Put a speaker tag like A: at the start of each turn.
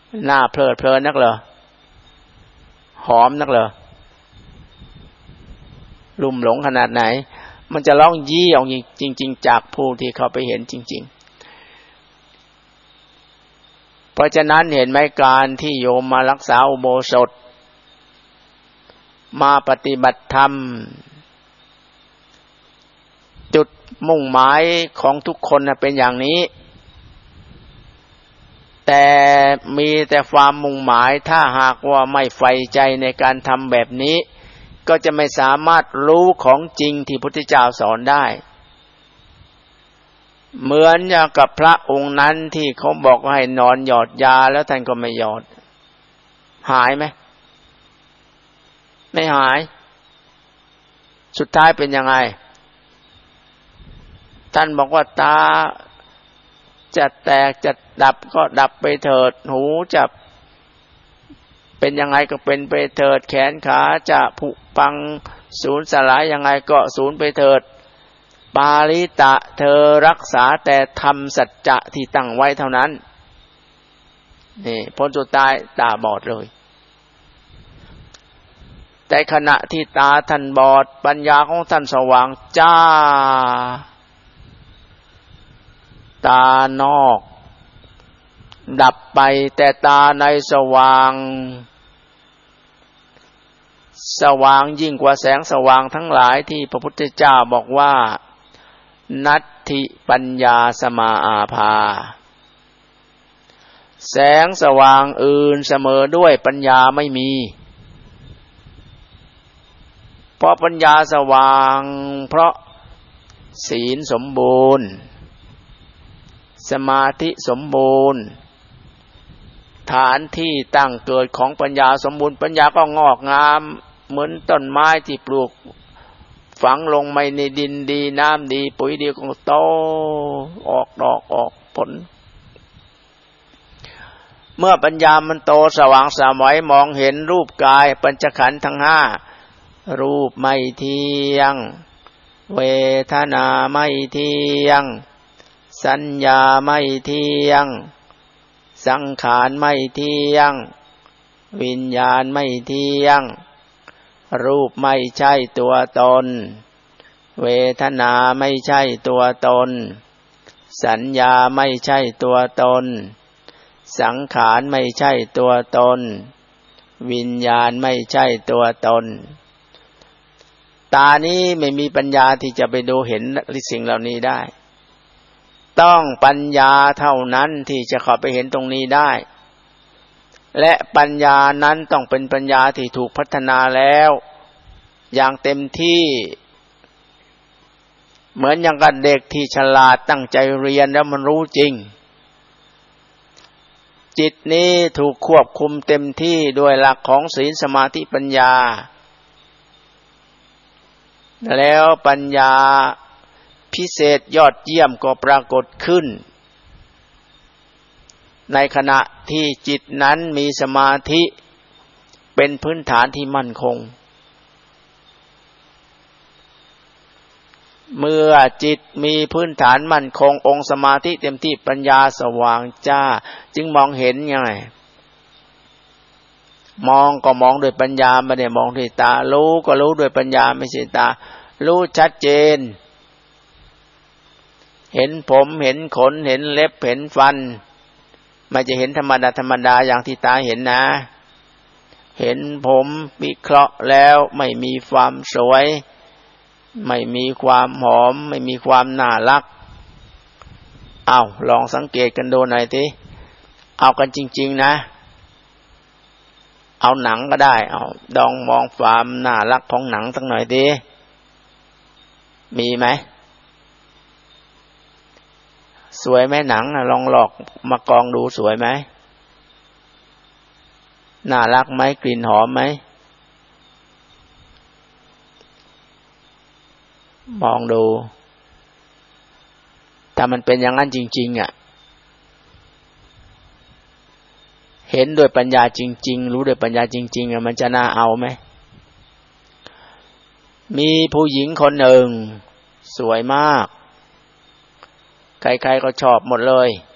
A: หน้าเพลิดเพลินนักเหรอหอมนักเหรอลุ่มหลงขนาดไหนมันจะร้องยี่ออกจริงๆจากผู้ที่เขาไปเห็นจริงๆเพราะฉะนั้นเห็นไหมการที่โยมมารักษาอุโบสถมาปฏิบัติธรรมจุดมุ่งหมายของทุกคนเป็นอย่างนี้แต่มีแต่ความมุ่งหมายถ้าหากว่าไม่ใฝ่ใจในการทำแบบนี้ก็จะไม่สามารถรู้ของจริงที่พระพุทธเจ้าสอนได้เหมือนอย่างกับพระองค์นั้นที่เขาบอกว่าให้นอนหยอดยาแล้วท่านก็ไม่หยอดหายไหมไม่หายสุดท้ายเป็นยังไงท่านบอกว่าตาจะแตกจะดับก็ดับไปเถิดหูจะเป็นยังไงก็เป็นไปเถิดแขนขาจะผุพังสูญสลายยังไงก็สูญไปเถิดปาริตะเธอรักษาแต่ทำสัจจะที่ตั้งไว้เท่านั้นนี่พ้นจุดตายตาบอดเลยแต่ขณะที่ตาท่านบอดปัญญาของท่านสว่างจ้าตานอกดับไปแต่ตาในสว่างยิ่งกว่าแสงสว่างทั้งหลายที่พระพุทธเจ้าบอกว่านัตถิปัญญาสมาอาภาแสงสว่างอื่นเสมอด้วยปัญญาไม่มีเพราะปัญญาสว่างเพราะศีลสมบูรณ์สมาธิสมบูรณ์ฐานที่ตั้งเกิดของปัญญาสมบูรณ์ปัญญาก็งอกงามเหมือนต้นไม้ที่ปลูกฝังลงไปในดินดีน้ำดีปุ๋ยดีก็โตออกดอกออกผลเมื่อปัญญามันโตสว่างสวัยมองเห็นรูปกายปัญจขันธ์ทั้งห้ารูปไม่เที่ยงเวทนาไม่เที่ยงสัญญาไม่เที่ยงสังขารไม่เที่ยงวิญญาณไม่เที่ยงรูปไม่ใช่ตัวตนเวทนาไม่ใช่ตัวตนสัญญาไม่ใช่ตัวตนสังขารไม่ใช่ตัวตนวิญญาณไม่ใช่ตัวตนตานี้ไม่มีปัญญาที่จะไปดูเห็นสิ่งเหล่านี้ได้ต้องปัญญาเท่านั้นที่จะเข้าไปเห็นตรงนี้ได้และปัญญานั้นต้องเป็นปัญญาที่ถูกพัฒนาแล้วอย่างเต็มที่เหมือนอย่างกับเด็กที่ฉลาดตั้งใจเรียนแล้วมันรู้จริงจิตนี้ถูกควบคุมเต็มที่ด้วยหลักของศีลสมาธิปัญญาแล้วปัญญาพิเศษยอดเยี่ยมก็ปรากฏขึ้นในขณะที่จิตนั้นมีสมาธิเป็นพื้นฐานที่มั่นคงเมื่อจิตมีพื้นฐานมั่นคงองค์สมาธิเต็มที่ปัญญาสว่างจ้าจึงมองเห็นยังไงมองก็มองด้วยปัญญาไม่ได้มองด้วยตารู้ก็รู้ด้วยปัญญาไม่ใช่ตารู้ชัดเจนเห็นผมเห็นขนเห็นเล็บเห็นฟันไม่จะเห็นธรรมดาอย่างที่ตาเห็นนะเห็นผมวิเคราะห์แล้วไม่มีความสวยไม่มีความหอมไม่มีความน่ารักเอาลองสังเกตกันดูหน่อยสิเอากันจริงๆนะเอาหนังก็ได้เอาลองมองความน่ารักของหนังสักหน่อยดิมีไหมสวยไหมหนังลองหลอกมากองดูสวยไหมน่ารักไหมกลิ่นหอมไหมมองดูถ้ามันเป็นอย่างนั้นจริงๆเห็นด้วยปัญญาจริงๆรู้ด้วยปัญญาจริงๆมันจะน่าเอาไหมมีผู้หญิงคนหนึ่งสวยมากใครๆก็ชอบหมดเลย